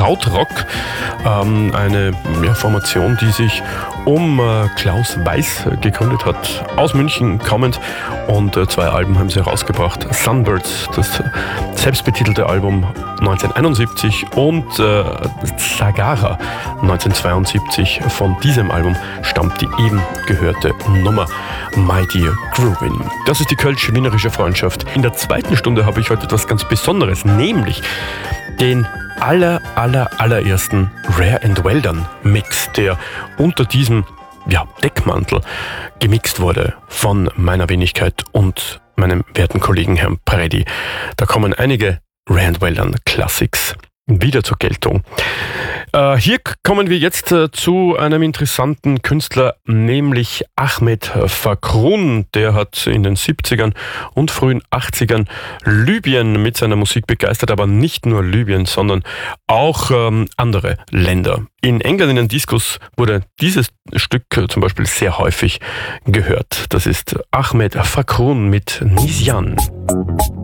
Krautrock, eine Formation, die sich um Klaus Weiß gegründet hat, aus München kommend, und 2 Alben haben sie herausgebracht. Sunbirds, das selbstbetitelte Album 1971, und Sagara 1972. Von diesem Album stammt die eben gehörte Nummer My Dear Groovin. Das ist die kölsch-wienerische Freundschaft. In der zweiten Stunde habe ich heute etwas ganz Besonderes, nämlich den allerersten Rare and Well Done Mix, der unter diesem Deckmantel gemixt wurde von meiner Wenigkeit und meinem werten Kollegen Herrn Preddy. Da kommen einige Rare and Well Done Classics wieder zur Geltung. Hier kommen wir jetzt zu einem interessanten Künstler, nämlich Ahmed Fakrun. Der hat in den 70ern und frühen 80ern Libyen mit seiner Musik begeistert, aber nicht nur Libyen, sondern auch andere Länder. In England in den Discos wurde dieses Stück zum Beispiel sehr häufig gehört. Das ist Ahmed Fakrun mit Nisyan.